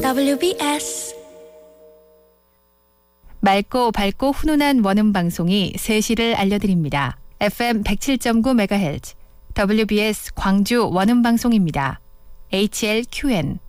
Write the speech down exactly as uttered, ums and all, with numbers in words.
더블유비에스 맑고 밝고 훈훈한 원음 방송이 세 시를 알려드립니다. 에프엠 백칠 점 구 메가헤르츠 더블유비에스 광주 원음 방송입니다. 에이치엘큐엔